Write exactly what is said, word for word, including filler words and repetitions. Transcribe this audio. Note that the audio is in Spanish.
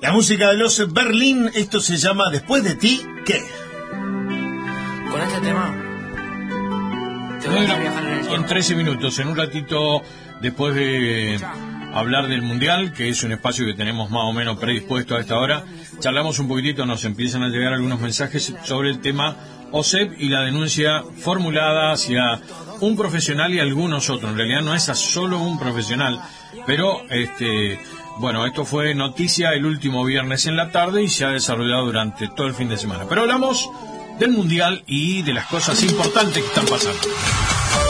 La música de los Berlín, esto se llama Después de ti, ¿qué? Con este tema te voy a viajar en el tiempo. En trece minutos, en un ratito, después de hablar del Mundial, que es un espacio que tenemos más o menos predispuesto a esta hora, charlamos un poquitito, nos empiezan a llegar algunos mensajes sobre el tema OSEP y la denuncia formulada hacia un profesional y algunos otros. En realidad no es a solo un profesional, pero este bueno, esto fue noticia el último viernes en la tarde y se ha desarrollado durante todo el fin de semana. Pero hablamos del Mundial y de las cosas importantes que están pasando.